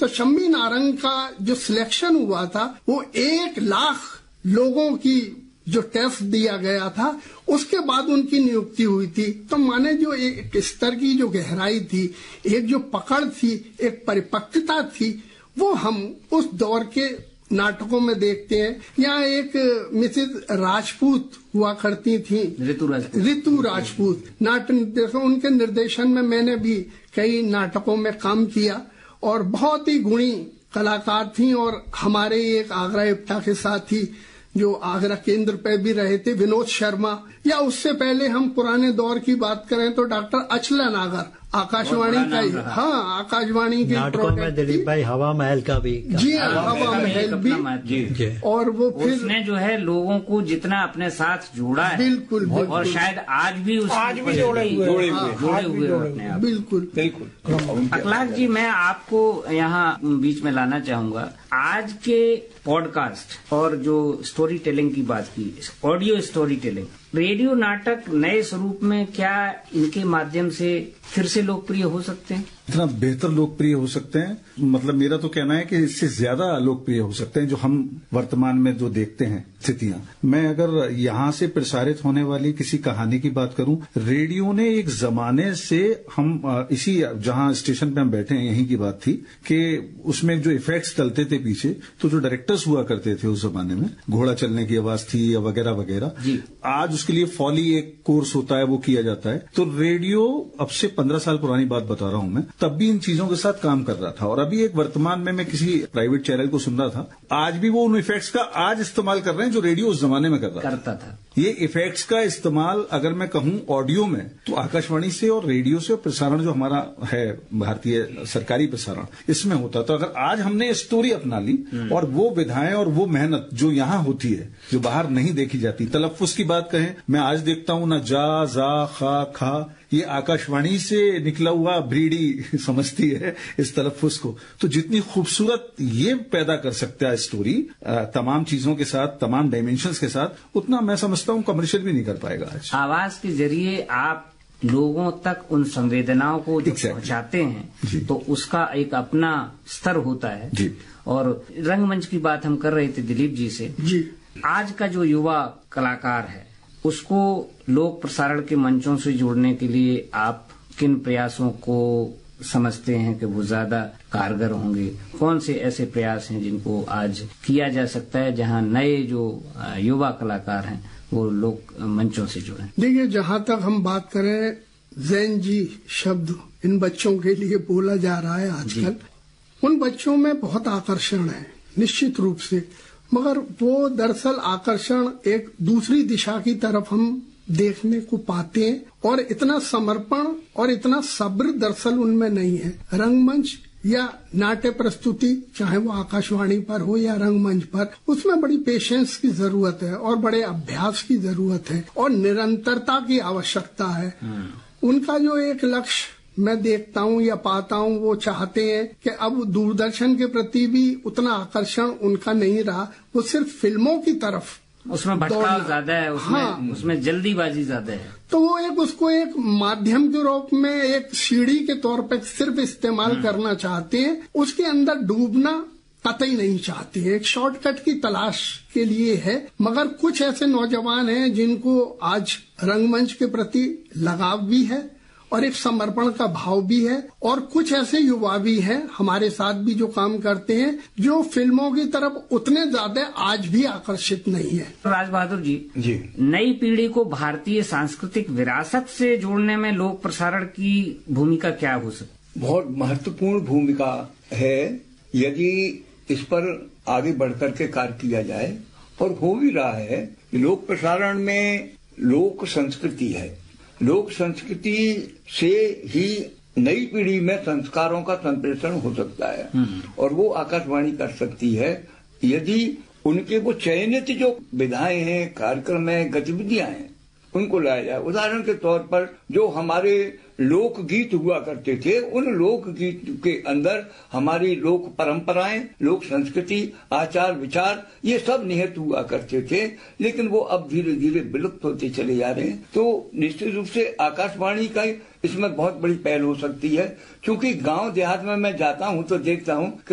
तो शम्मी नारंग का जो सिलेक्शन हुआ था वो 1 लाख लोगों की जो टेस्ट दिया गया था उसके बाद उनकी नियुक्ति हुई थी। तो माने जो एक स्तर की जो गहराई थी, एक जो पकड़ थी, एक परिपक्वता थी, वो हम उस दौर के नाटकों में देखते हैं। यहाँ एक मिसेज राजपूत हुआ करती थी, ऋतु राजपूत नाट्य निर्देशक, उनके निर्देशन में मैंने भी कई नाटकों में काम किया और बहुत ही गुणी कलाकार थी। और हमारे एक आगरा इप्टा के साथी जो आगरा केंद्र पे भी रहे थे, विनोद शर्मा, या उससे पहले हम पुराने दौर की बात करें तो डॉक्टर अचला नागर, आकाशवाणी का ही, हाँ, आकाशवाणी के नाटकों में दिलीप भाई हवा महल का भी, जी हाँ, हवा महल भी, और वो फिर उसने जो है लोगों को जितना अपने साथ जोड़ा है, बिल्कुल, और शायद आज भी जोड़े हुए अपने आप, बिल्कुल। अखलाक जी, मैं आपको यहाँ बीच में लाना चाहूंगा। आज के पॉडकास्ट और जो स्टोरी टेलिंग की बात की, ऑडियो स्टोरी टेलिंग, रेडियो नाटक नए स्वरूप में क्या इनके माध्यम से फिर से लोकप्रिय हो सकते हैं? इतना बेहतर लोकप्रिय हो सकते हैं, मतलब मेरा तो कहना है कि इससे ज्यादा लोकप्रिय हो सकते हैं जो हम वर्तमान में जो देखते हैं स्थितियां। मैं अगर यहाँ से प्रसारित होने वाली किसी कहानी की बात करूं, रेडियो ने एक जमाने से, हम इसी जहां स्टेशन पे हम बैठे हैं यहीं की बात थी कि उसमें जो इफेक्ट्स चलते थे पीछे, तो जो डायरेक्टर्स हुआ करते थे उस जमाने में, घोड़ा चलने की आवाज थी या वगैरह वगैरह, आज उसके लिए फॉली एक कोर्स होता है, वो किया जाता है। तो रेडियो अब से 15 साल पुरानी बात बता रहा हूं मैं, तब भी इन चीजों के साथ काम कर रहा था। और अभी एक वर्तमान में मैं किसी प्राइवेट चैनल को सुन रहा था, आज भी वो उन इफेक्ट्स का आज इस्तेमाल कर रहे हैं जो रेडियो उस जमाने में करता था। ये इफेक्ट्स का इस्तेमाल अगर मैं कहूं ऑडियो में, तो आकाशवाणी से और रेडियो से, और प्रसारण जो हमारा है भारतीय सरकारी प्रसारण, इसमें होता। तो अगर आज हमने स्टोरी अपना ली और वो विधाएं और वो मेहनत जो यहाँ होती है, जो बाहर नहीं देखी जाती, तलफ्फुज की बात कहें, मैं आज देखता हूं ना जा, जा, खा, खा, ये आकाशवाणी से निकला हुआ ब्रीडी समझती है इस तलफ्फुज को। तो जितनी खूबसूरत ये पैदा कर सकता है स्टोरी, तमाम चीजों के साथ, तमाम डायमेंशंस के साथ, उतना मैं समझता हूं कमर्शियल भी नहीं कर पाएगा आज। आवाज के जरिए आप लोगों तक उन संवेदनाओं को जब पहुंचाते हैं तो उसका एक अपना स्तर होता है जी। और रंगमंच की बात हम कर रहे थे दिलीप जी से जी। आज का जो युवा कलाकार है उसको लोक प्रसारण के मंचों से जोड़ने के लिए आप किन प्रयासों को समझते हैं कि वो ज्यादा कारगर होंगे? कौन से ऐसे प्रयास हैं जिनको आज किया जा सकता है जहां नए जो युवा कलाकार हैं वो लोक मंचों से जुड़े? देखिए, जहां तक हम बात करें, ज़ेन जी शब्द इन बच्चों के लिए बोला जा रहा है आजकल, उन बच्चों में बहुत आकर्षण है निश्चित रूप से, मगर वो दरअसल आकर्षण एक दूसरी दिशा की तरफ हम देखने को पाते हैं, और इतना समर्पण और इतना सब्र दरअसल उनमें नहीं है। रंगमंच या नाट्य प्रस्तुति, चाहे वो आकाशवाणी पर हो या रंगमंच पर, उसमें बड़ी पेशेंस की जरूरत है और बड़े अभ्यास की जरूरत है और निरंतरता की आवश्यकता है। उनका जो एक लक्ष्य मैं देखता हूँ या पाता हूँ, वो चाहते हैं कि अब दूरदर्शन के प्रति भी उतना आकर्षण उनका नहीं रहा, वो सिर्फ फिल्मों की तरफ, उसमें भटकाव ज्यादा है, उसमें जल्दीबाजी ज्यादा है। तो वो उसको एक माध्यम के रूप में, एक सीढ़ी के तौर पर सिर्फ इस्तेमाल करना चाहते हैं, उसके अंदर डूबना कतई नहीं चाहते हैं। एक शॉर्टकट की तलाश के लिए है। मगर कुछ ऐसे नौजवान हैं जिनको आज रंगमंच के प्रति लगाव भी है और एक समर्पण का भाव भी है, और कुछ ऐसे युवा भी हैं हमारे साथ भी जो काम करते हैं, जो फिल्मों की तरफ उतने ज्यादा आज भी आकर्षित नहीं है। राज बहादुर जी, नई पीढ़ी को भारतीय सांस्कृतिक विरासत से जोड़ने में लोक प्रसारण की भूमिका क्या हो सकती? बहुत महत्वपूर्ण भूमिका है यदि इस पर आगे बढ़कर के कार्य किया जाए, और हो भी रहा है। लोक प्रसारण में लोक संस्कृति है, लोक संस्कृति से ही नई पीढ़ी में संस्कारों का संप्रेषण हो सकता है, और वो आकाशवाणी कर सकती है यदि उनके वो चयनित जो विधाएं हैं, कार्यक्रम है, गतिविधियां हैं, उनको लाया जाए। उदाहरण के तौर पर जो हमारे लोकगीत हुआ करते थे, उन लोकगीत के अंदर हमारी लोक परंपराएं, लोक संस्कृति, आचार विचार, ये सब निहित हुआ करते थे, लेकिन वो अब धीरे धीरे विलुप्त होते चले जा रहे हैं। तो निश्चित रूप से आकाशवाणी का इसमें बहुत बड़ी पहल हो सकती है, क्योंकि गांव देहात में मैं जाता हूं तो देखता हूं कि